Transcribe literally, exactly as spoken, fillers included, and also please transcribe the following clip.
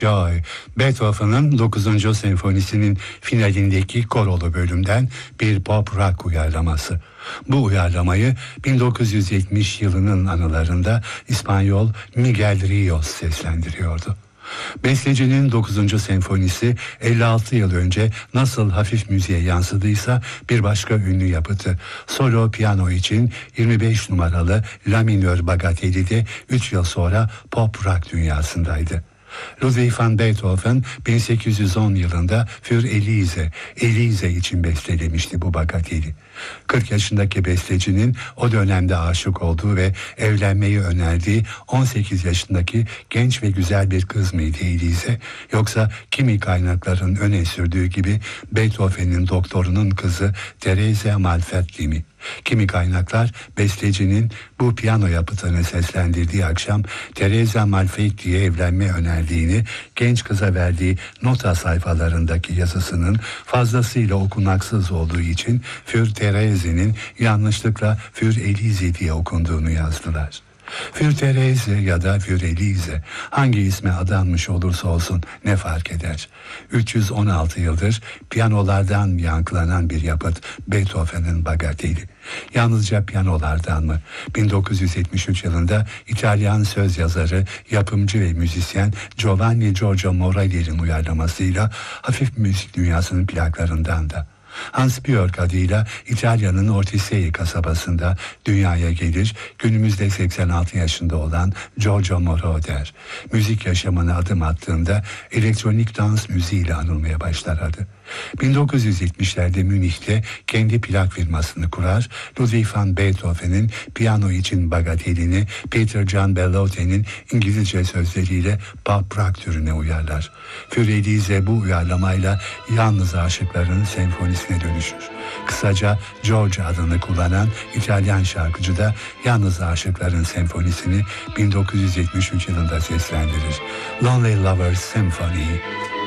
Joy, Beethoven'ın dokuzuncu senfonisinin finalindeki korolu bölümden bir pop rock uyarlaması. Bu uyarlamayı bin dokuz yüz yetmiş yılının anılarında İspanyol Miguel Ríos seslendiriyordu. Bestecinin dokuzuncu senfonisi elli altı yıl önce nasıl hafif müziğe yansıdıysa bir başka ünlü yapıtı solo piyano için yirmi beş numaralı La minör bagateli de üç yıl sonra pop rock dünyasındaydı. Ludwig van Beethoven bin sekiz yüz on yılında Für Elise, Elise için bestelemişti bu bagateli. kırk yaşındaki bestecinin o dönemde aşık olduğu ve evlenmeyi önerdiği on sekiz yaşındaki genç ve güzel bir kız mıydı Elise, yoksa kimi kaynakların öne sürdüğü gibi Beethoven'in doktorunun kızı Teresa Malfatti mi? Kimi kaynaklar bestecinin bu piyano yapıtını seslendirdiği akşam Teresa Malfatti'ye evlenme önerdiğini, genç kıza verdiği nota sayfalarındaki yazısının fazlasıyla okunaksız olduğu için Für Terese'nin yanlışlıkla Für Elise diye okunduğunu yazdılar. Für Terese ya da Für Elise hangi isme adanmış olursa olsun ne fark eder? üç yüz on altı yıldır piyanolardan yankılanan bir yapıt Beethoven'ın bagateli. Yalnızca piyanolardan mı? bin dokuz yüz yetmiş üç yılında İtalyan söz yazarı, yapımcı ve müzisyen Giovanni Giorgio Moroder'in uyarlamasıyla hafif müzik dünyasının plaklarından da. Hans Björk adıyla İtalya'nın Ortisei kasabasında dünyaya gelir, günümüzde seksen altı yaşında olan Giorgio Moroder, müzik yaşamına adım attığında elektronik dans müziğiyle anılmaya başlar adı. bin dokuz yüz yetmişlerde Münih'te kendi plak firmasını kurar, Ludwig van Beethoven'in piyano için bagatelini Peter John Bellotti'nin İngilizce sözleriyle pop rock türüne uyarlar. Für Elise bu uyarlamayla yalnız aşıkların senfonisine dönüşür. Kısaca George adını kullanan İtalyan şarkıcı da yalnız aşıkların senfonisini bin dokuz yüz yetmiş üç yılında seslendirir. Lonely Lovers Symphony.